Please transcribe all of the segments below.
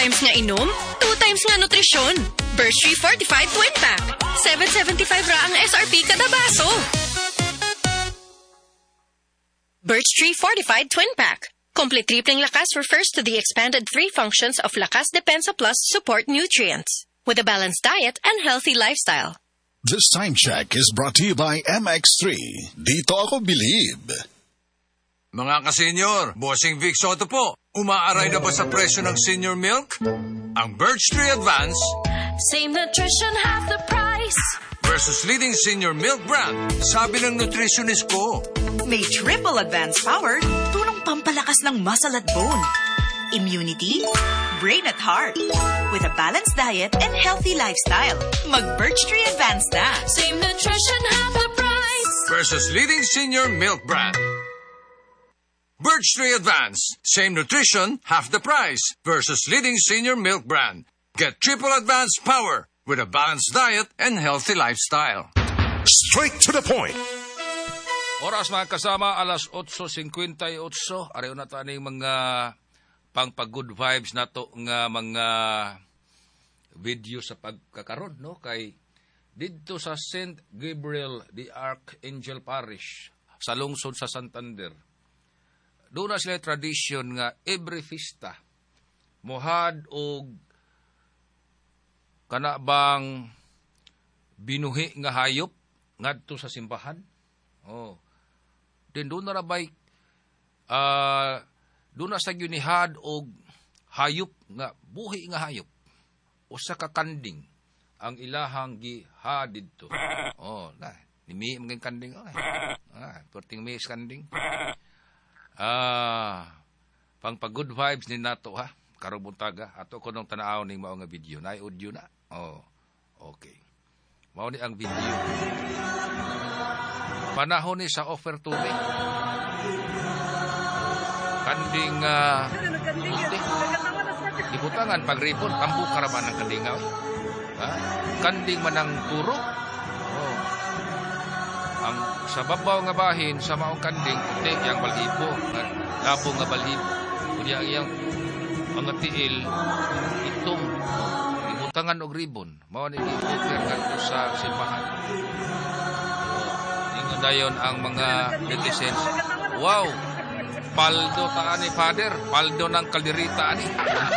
times nga inom, 2 times nga nutrisyon. Birch Tree Fortified Twin Pack. 7.75 ra ang SRP kada baso. Birch Tree Fortified Twin Pack. Complete tripling lakas refers to the expanded 3 functions of Lakas Depensa Plus support nutrients. With a balanced diet and healthy lifestyle. This time check is brought to you by MX3. Dito ako believe. Mga ka-senior, Bossing Vic Soto po. Umaaray na ba sa presyo ng senior milk? Ang Birch Tree Advance Same nutrition, half the price. versus leading senior milk brand. Sabi ng nutritionist ko. May triple advanced power, tulong pampalakas ng muscle at bone, immunity, brain at heart. With a balanced diet and healthy lifestyle, mag-Birch Tree Advance na. Same nutrition, half the price. Versus leading senior milk brand. Birch Tree Advance. Same nutrition, half the price. Versus leading senior milk brand. Get triple advanced power with a balanced diet and healthy lifestyle. Straight to the point. Oras mga kasama, alas 8:58. Araw na taning mga pang-good vibes na to nga mga video sa pagkakaroon, no? Kay dito sa St. Gabriel the Archangel Parish sa lungsod sa Santander. Doon na sila tradition nga every fiesta mohad og kana bang binuhi nga hayop ngadto sa simbahan. Oh. Then doon na rabay doon na sa gunihad og hayop nga buhi nga hayop usa ka kanding ang ilahang gihad didto. Oh, na nimi mga kanding oh. Perting may kanding. Pang-good vibes ni nato ha. Karong buntaga ato ko nung tanaaw ning mao nga video. Nay audio na. Oh. Okay. Mao ni ang video. Panahon ni sa offer tubig. Kanding ibutangan pagripon tambo karaman ng kandingaw. Ha? Kanding manang turo. Oh. Ang sa babaw nga bahin sa maong kanding puti yang balhibo, labo nga balhibo. Kunya iyang mga tiil itom ibutangan og ribon. Mao ni offer ngadto sa simbahan. Ingon dayon ang mga netizens. Wow! Paldo ta ani father, paldo ng kalderita ani.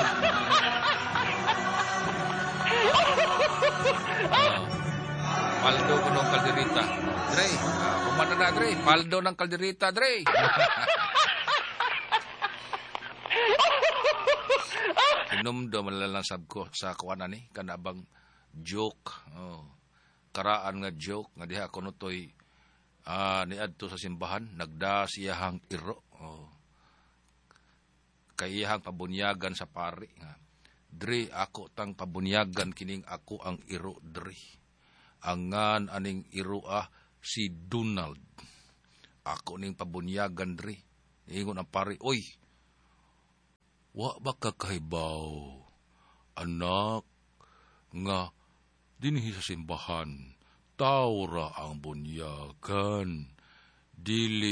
Paldo ko ng kalderita. Dre, kumana na Dre, paldo ng kalderita Dre. Inumdo malalansab ko sa kuana ni kanabang joke. Oh. Karaan nga joke nga diha kuno toy niadto sa simbahan nagda siyahang iro. Oh. Kay iyang pabunyagan sa pari nga. Dre ako tang pabunyagan kining ako ang iro Dre. Angan aning iro si Donald. Ako ning pabunyagan Dre. Ingon ang pari, oy. Wa ba ka kahibaw anak nga dinhi sa simbahan tawra ang bunyagan dili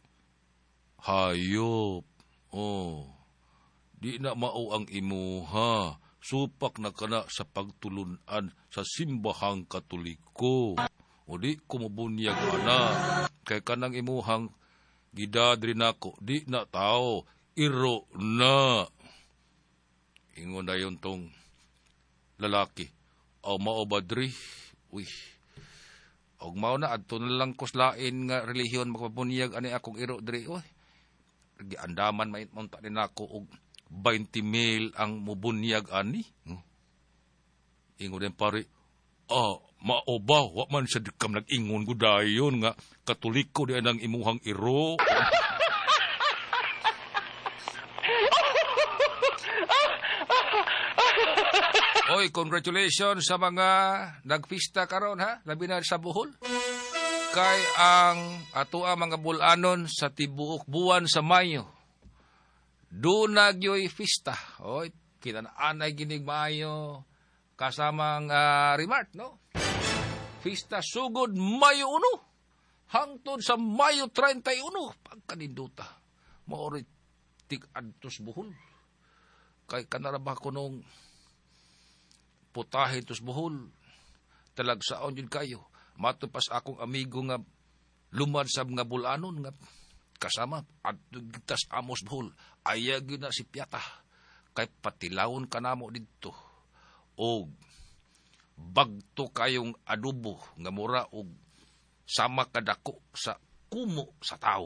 hayop. Oh, di na mao ang imuha. Supak na kana sa pagtulunan sa simbahang Katoliko. O di kumubunyag ana. Kay kanang imuhang gidadri nako. Di na tao. Iro na. Ingon na yun tong lalaki. O mao badri. Uy. Og mao na adto na lang kuslain nga relihiyon makabunyag ani akong iro diri. Uy. Giandaman maimunta din ako og 20 mil ang mubunyag ani. Ingon din pare, mao ba? Wa man siya dikam nag-ingon gudayon nga Katoliko di anang imuhang iro. Oy, congratulations sa mga nagpista karon ha, labi na sa Bohol. Kay ang ato mga bulanon sa tibuok buwan sa Mayo. Doon nagyoy pista. Oy, kinananay ginig Mayo kasamang Rimart, no? Pista sugod Mayo 1 hangtod sa Mayo 31 pagkaninduta. Maorit tik adtos Bohol. Kay kanarabah ko nung putahin tos buhol. Talagsaon yun kayo. Matupas akong amigo nga lumansab nga bulanon nga kasama at tas amos buhol. Ayag yun na si Piata. Kay patilawon ka na mo dito. O bagto kayong adobo nga mura o sama kadako sa kumo sa tao.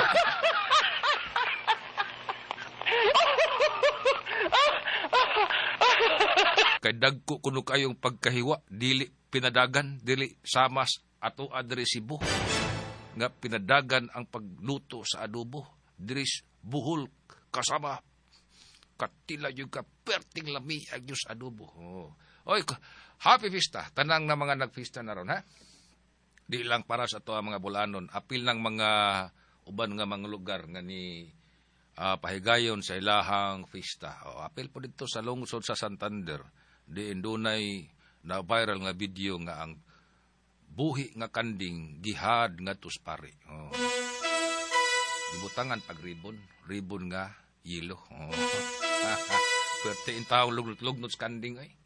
Kay dagko kuno kayong pagkahiwa, dili pinadagan, dili samas ato adresibo. Nga pinadagan ang pagluto sa adobo, diris buhol kasama katila yung kaperting lami agyos adobo. Oh. Oy, happy Fiesta. Tanang na mga nagfista na ron, ha? Di lang para sa to ang mga bulanon. Apil ng mga uban nga mga lugar nga ni pahigayon sa ilahang Fiesta. O, apil po dito sa lungsod sa Santander. Di indunay na viral nga video nga ang buhi nga kanding gihad nga tuspari. O. Dibutangan pag ribon nga yelo. O. Pwerte in taong lugnot kanding ay.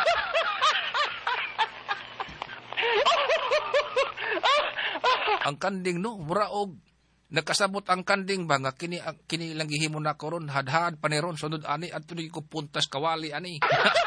Ang kanding no, muraog. Nakasabot ang kanding ba nga kini lang gihimo na koron hadhad paneron sunod ani adto ni ko puntas kawali ani.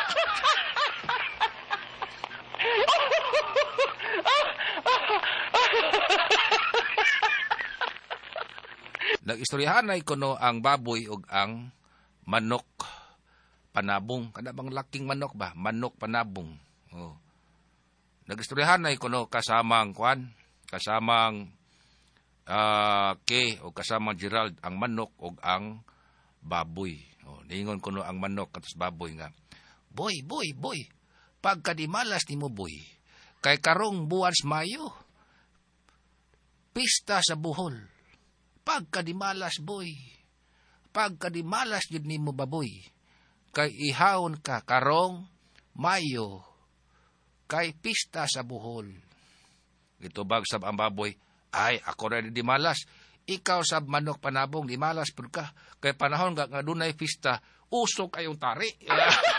Nag-istoryahan na ikono ang baboy ug ang manok panabong. Kada bang laking manok ba? Manok panabong. Oh. Nag-istoryahan na ikono kasamang Kay o kasamang Gerald ang manok o ang baboy. O, ningon ko no ang manok at baboy nga. Boy, pagkadimalas ni mo boy, kay karong buwan sa Mayo, pista sa buhol. Pagkadimalas boy, pagkadimalas yun ni mo baboy, kay ihawon ka karong Mayo, kay pista sa buhol. Ito bagsab ang baboy, ay, ako rin di malas. Ikaw sa manok panabong, di malas pud ka. Kay panahon nga dunay pista, usok kayong tari.